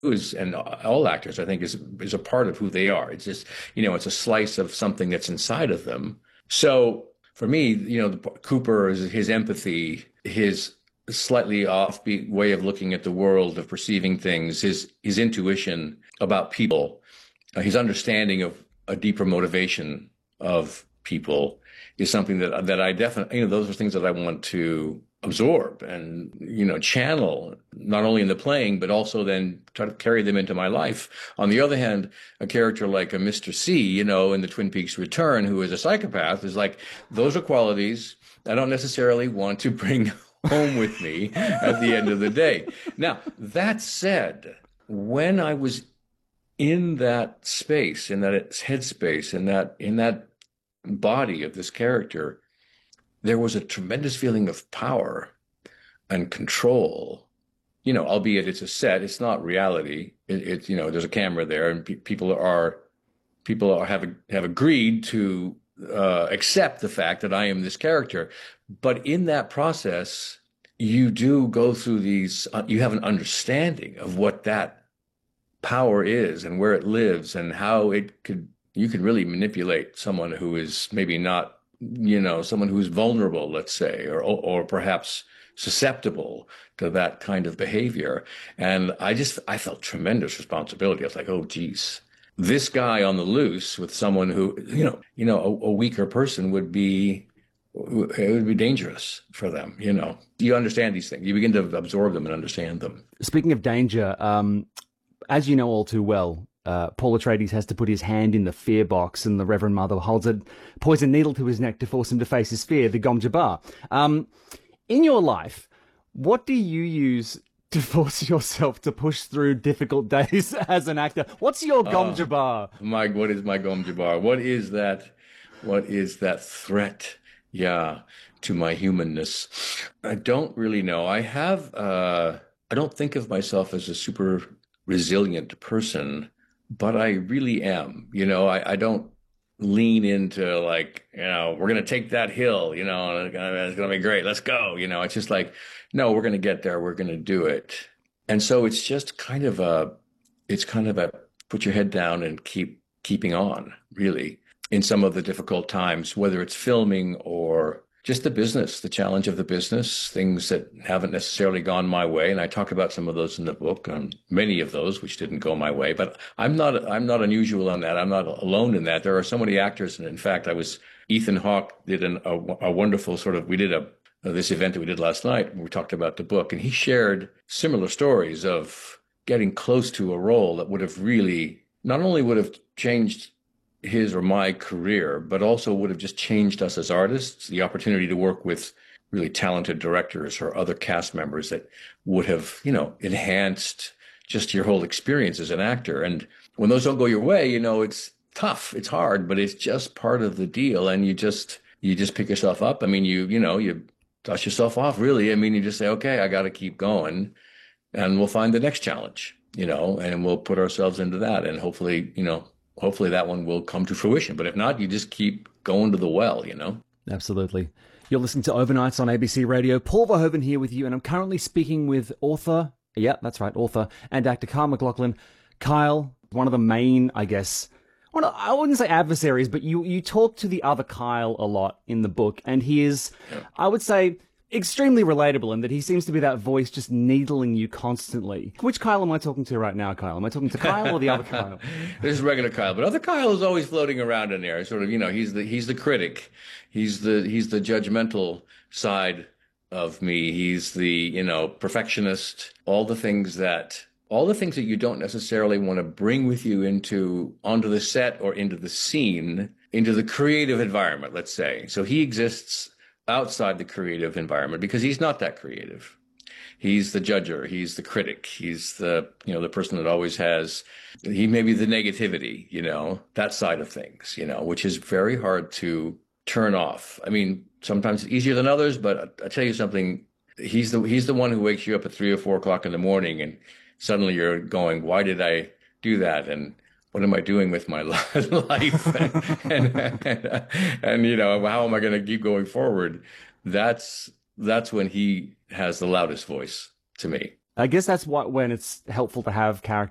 is, and all actors, I think, is a part of who they are. It's just, it's a slice of something that's inside of them. So for me, Cooper is his empathy, his slightly offbeat way of looking at the world, of perceiving things, his intuition about people, his understanding of a deeper motivation of people is something that I definitely, those are things that I want to absorb and, channel, not only in the playing, but also then try to carry them into my life. On the other hand, a character like a Mr. C, in the Twin Peaks Return, who is a psychopath, is like, those are qualities I don't necessarily want to bring home with me at the end of the day. Now, that said, when I was in that space, in that headspace, in that body of this character, there was a tremendous feeling of power and control. Albeit it's a set, it's not reality. There's a camera there, and people have agreed to accept the fact that I am this character. But in that process, you do go through these. You have an understanding of what that power is and where it lives and how you could really manipulate someone who is maybe not, someone who's vulnerable, let's say, or perhaps susceptible to that kind of behavior. And I felt tremendous responsibility. I was like, oh, geez, this guy on the loose with someone who, a weaker person would be dangerous for them. You understand these things. You begin to absorb them and understand them. Speaking of danger, as you know all too well, Paul Atreides has to put his hand in the fear box, and the Reverend Mother holds a poison needle to his neck to force him to face his fear, the Gom Jabbar. In your life, what do you use to force yourself to push through difficult days as an actor? What's your Gom Jabbar? What is my Gom Jabbar? What is that? What is that threat? Yeah, to my humanness. I don't really know. I don't think of myself as a super resilient person, but I really am. I don't lean into like, we're going to take that hill, and it's going to be great. Let's go. It's just like, no, we're going to get there. We're going to do it. And so it's just kind of a put your head down and keeping on, really, in some of the difficult times, whether it's filming or just the business, the challenge of the business, things that haven't necessarily gone my way. And I talk about some of those in the book, many of those which didn't go my way. But I'm not unusual on that. I'm not alone in that. There are so many actors. And in fact, Ethan Hawke did a wonderful we did this event that we did last night. We talked about the book, and he shared similar stories of getting close to a role that would have really, not only would have changed his or my career, but also would have just changed us as artists, the opportunity to work with really talented directors or other cast members that would have, enhanced just your whole experience as an actor. And when those don't go your way, it's tough, it's hard, but it's just part of the deal. And you just pick yourself up. I mean, you dust yourself off, really. I mean, you just say, okay, I got to keep going, and we'll find the next challenge, and we'll put ourselves into that. And hopefully that one will come to fruition. But if not, you just keep going to the well, Absolutely. You're listening to Overnights on ABC Radio. Paul Verhoeven here with you, and I'm currently speaking with author, and actor Kyle MacLachlan. Kyle, one of the main, I guess, I wouldn't say adversaries, but you talk to the other Kyle a lot in the book, and he is, I would say, extremely relatable in that he seems to be that voice just needling you constantly. Which Kyle am I talking to right now, Kyle? Am I talking to Kyle or the other Kyle? This is regular Kyle, but other Kyle is always floating around in there. Sort of, he's the critic. He's the judgmental side of me. He's the, perfectionist. All the things that you don't necessarily want to bring with you onto the set or into the scene, into the creative environment, let's say. So he exists outside the creative environment because he's not that creative. He's the judger. He's the critic. He's the person that always he may be the negativity, that side of things, which is very hard to turn off. I mean, sometimes it's easier than others, but I tell you something, he's the one who wakes you up at 3 or 4 o'clock in the morning, and suddenly you're going, why did I do that? And what am I doing with my life? and how am I going to keep going forward? That's when he has the loudest voice to me. I guess that's when it's helpful to have characters